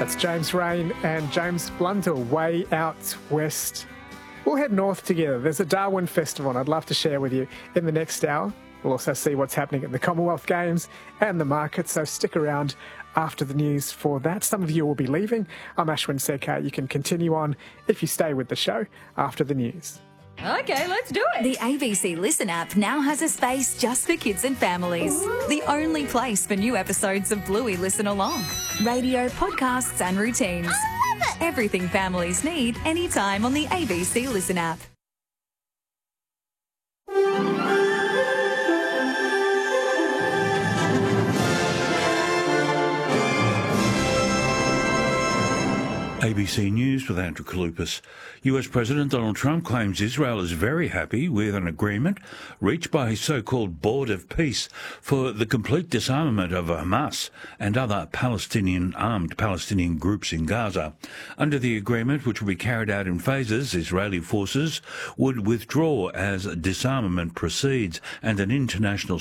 That's James Rain and James Blundell, way out west. We'll head north together. There's a Darwin Festival and I'd love to share with you in the next hour. We'll also see what's happening at the Commonwealth Games and the market, so stick around after the news for that. Some of you will be leaving. I'm Ashwin Sekhar. You can continue on if you stay with the show after the news. Okay, let's do it. The ABC Listen app now has a space just for kids and families. The only place for new episodes of Bluey Listen Along. Radio, podcasts and routines. I love it. Everything families need anytime on the ABC Listen app. ABC News with Andrew Kalupas. US President Donald Trump claims Israel is very happy with an agreement reached by his so-called Board of Peace for the complete disarmament of Hamas and other armed Palestinian groups in Gaza. Under the agreement, which will be carried out in phases, Israeli forces would withdraw as disarmament proceeds, and an international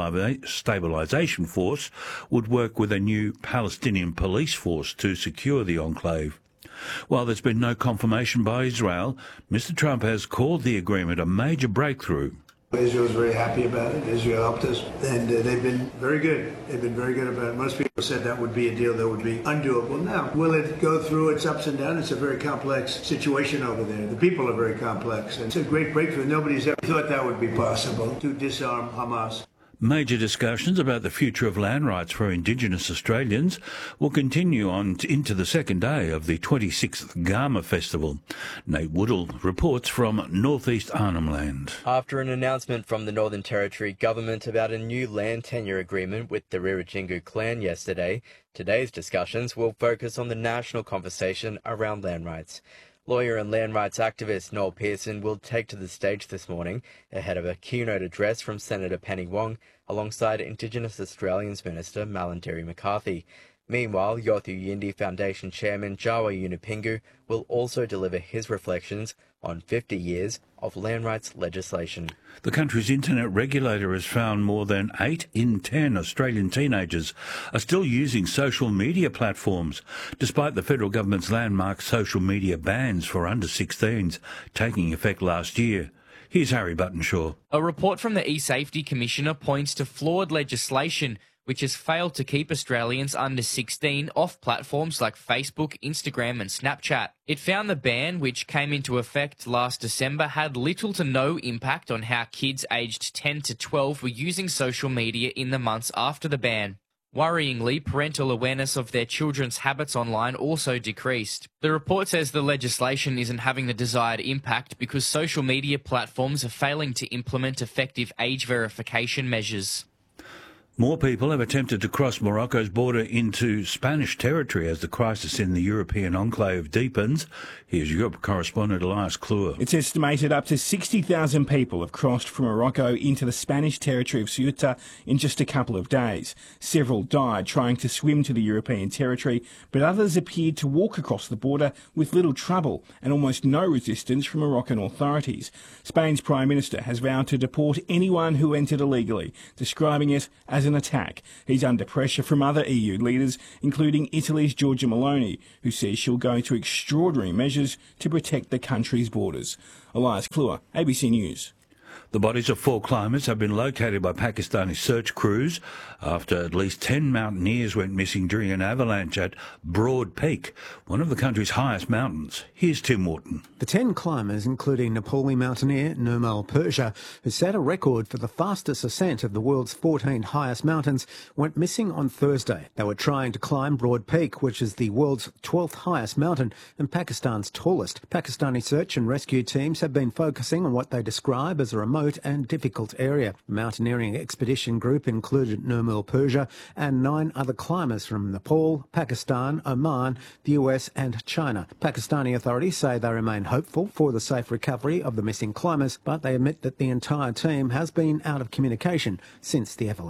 stabilisation force would work with a new Palestinian police force to secure the enclave. While there's been no confirmation by Israel, Mr. Trump has called the agreement a major breakthrough. Israel's very happy about it. Israel helped us, and they've been very good. They've been very good about it. Most people said that would be a deal that would be undoable. Now, will it go through its ups and downs? It's a very complex situation over there. The people are very complex, and it's a great breakthrough. Nobody's ever thought that would be possible, to disarm Hamas. Major discussions about the future of land rights for Indigenous Australians will continue on into the second day of the 26th Garma Festival. Nate Woodall reports from northeast Arnhem Land. After an announcement from the Northern Territory government about a new land tenure agreement with the Rirratjingu clan yesterday, today's discussions will focus on the national conversation around land rights. Lawyer and land rights activist Noel Pearson will take to the stage this morning ahead of a keynote address from Senator Penny Wong alongside Indigenous Australians Minister Malarndirri McCarthy. Meanwhile, Yothu Yindi Foundation Chairman Jawa Yunupingu will also deliver his reflections on 50 years of land rights legislation. The country's internet regulator has found more than 8 in 10 Australian teenagers are still using social media platforms, despite the federal government's landmark social media bans for under 16s taking effect last year. Here's Harry Buttonshaw. A report from the eSafety Commissioner points to flawed legislation which has failed to keep Australians under 16 off platforms like Facebook, Instagram and Snapchat. It found the ban, which came into effect last December, had little to no impact on how kids aged 10 to 12 were using social media in the months after the ban. Worryingly, parental awareness of their children's habits online also decreased. The report says the legislation isn't having the desired impact because social media platforms are failing to implement effective age verification measures. More people have attempted to cross Morocco's border into Spanish territory as the crisis in the European enclave deepens. Here's Europe correspondent Elias Kluwer. It's estimated up to 60,000 people have crossed from Morocco into the Spanish territory of Ceuta in just a couple of days. Several died trying to swim to the European territory, but others appeared to walk across the border with little trouble and almost no resistance from Moroccan authorities. Spain's Prime Minister has vowed to deport anyone who entered illegally, describing it as an attack. He's under pressure from other EU leaders, including Italy's Giorgia Meloni, who says she'll go to extraordinary measures to protect the country's borders. Elias Kluwer, ABC News. The bodies of 4 climbers have been located by Pakistani search crews after at least 10 mountaineers went missing during an avalanche at Broad Peak, one of the country's highest mountains. Here's Tim Morton. The 10 climbers, including Nepali mountaineer Nirmal Persia, who set a record for the fastest ascent of the world's 14 highest mountains, went missing on Thursday. They were trying to climb Broad Peak, which is the world's 12th highest mountain and Pakistan's tallest. Pakistani search and rescue teams have been focusing on what they describe as a remote and difficult area. The mountaineering expedition group included Nirmal Persia and 9 other climbers from Nepal, Pakistan, Oman, the US and China. Pakistani authorities say they remain hopeful for the safe recovery of the missing climbers, but they admit that the entire team has been out of communication since the avalanche.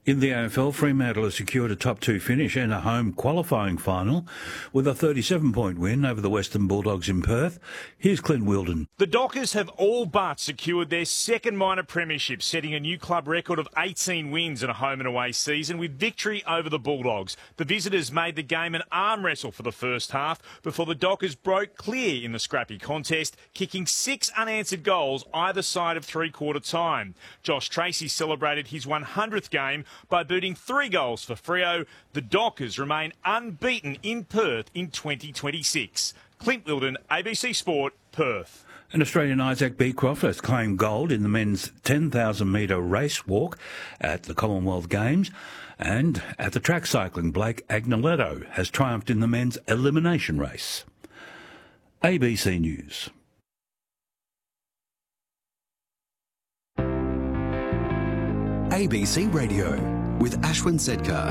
In the AFL, Fremantle has secured a top 2 finish and a home qualifying final with a 37-point win over the Western Bulldogs in Perth. Here's Clint Wilden. The Dockers have all but secured their second minor premiership, setting a new club record of 18 wins in a home and away season with victory over the Bulldogs. The visitors made the game an arm wrestle for the first half before the Dockers broke clear in the scrappy contest, kicking 6 unanswered goals either side of three-quarter time. Josh Tracy celebrated his 100th game by booting 3 goals for Freo. The Dockers remain unbeaten in Perth in 2026. Clint Wilden, ABC Sport, Perth. And Australian Isaac Beecroft has claimed gold in the men's 10,000-metre race walk at the Commonwealth Games. And at the track cycling, Blake Agnoletto has triumphed in the men's elimination race. ABC News. ABC Radio with Ashwin Sedkar.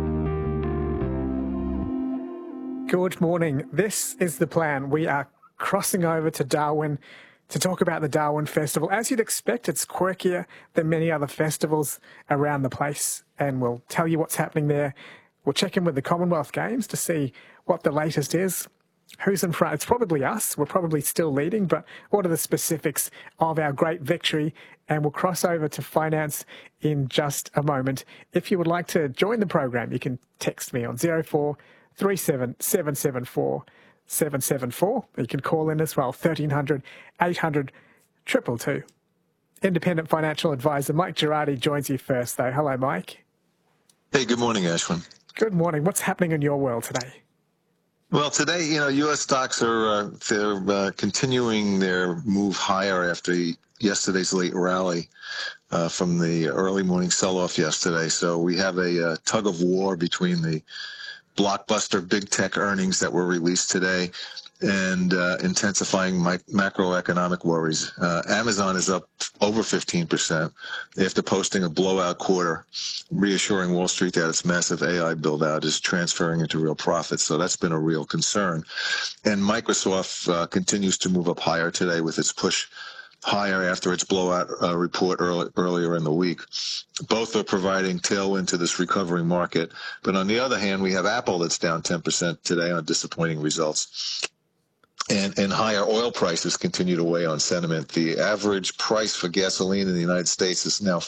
Good morning. This is the plan. We are crossing over to Darwin to talk about the Darwin Festival. As you'd expect, it's quirkier than many other festivals around the place, and we'll tell you what's happening there. We'll check in with the Commonwealth Games to see what the latest is. Who's in front? It's probably us. We're probably still leading, but what are the specifics of our great victory? And we'll cross over to finance in just a moment. If you would like to join the program, you can text me on 0437 774 774. You can call in as well, 1300 800 222. Independent financial advisor Mike Girardi joins you first, though. Hello, Mike. Hey, good morning, Ashwin. Good morning. What's happening in your world today? Well, today, U.S. stocks are continuing their move higher after yesterday's late rally from the early morning sell-off yesterday. So we have a tug of war between the blockbuster big tech earnings that were released today and intensifying macroeconomic worries. Amazon is up over 15% after posting a blowout quarter, reassuring Wall Street that its massive AI build-out is transferring into real profits. So that's been a real concern. And Microsoft continues to move up higher today with its push higher after its blowout report earlier in the week. Both are providing tailwind to this recovering market. But on the other hand, we have Apple that's down 10% today on disappointing results. And higher oil prices continue to weigh on sentiment. The average price for gasoline in the United States is now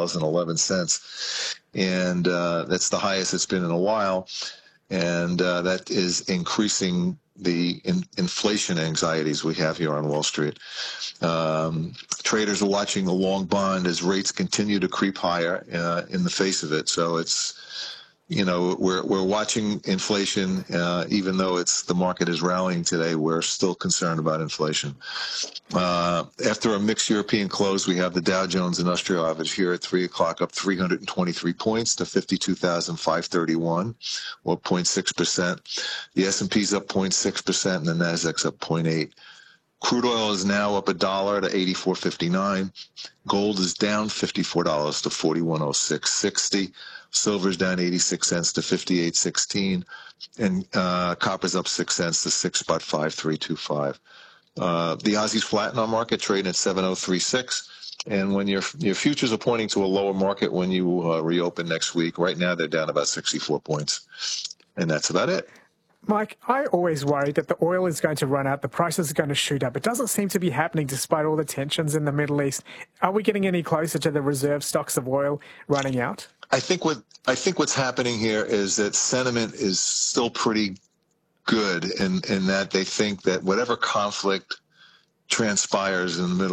$4.11, and that's the highest it's been in a while. And that is increasing the inflation anxieties we have here on Wall Street. Traders are watching the long bond as rates continue to creep higher in the face of it. So it's, we're watching inflation, even though the market is rallying today. We're still concerned about inflation. After a mixed European close, we have the Dow Jones Industrial Average here at 3 o'clock up 323 points to 52,531, or 0.6%. The S&P's up 0.6%, and the Nasdaq's up 0.8%. Crude oil is now up $1 to $84.59. Gold is down $54 to $41.0660. Silver's down 86 cents to 58.16, and copper's up 6 cents to 6.5325. The Aussie's flat in our market, trading at 7.036. And when your futures are pointing to a lower market when you reopen next week, right now they're down about 64 points, and that's about it. Mike, I always worry that the oil is going to run out, the prices are going to shoot up. It doesn't seem to be happening despite all the tensions in the Middle East. Are we getting any closer to the reserve stocks of oil running out? I think what's happening here is that sentiment is still pretty good in that they think that whatever conflict transpires in the Middle